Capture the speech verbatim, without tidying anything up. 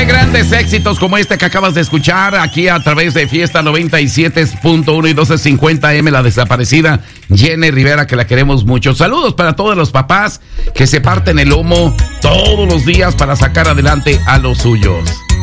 de grandes éxitos como este que acabas de escuchar aquí a través de Fiesta noventa y siete punto uno y doce cincuenta eme, la desaparecida Jenny Rivera, que la queremos mucho. Saludos para todos los papás que se parten el lomo todos los días para sacar adelante a los suyos.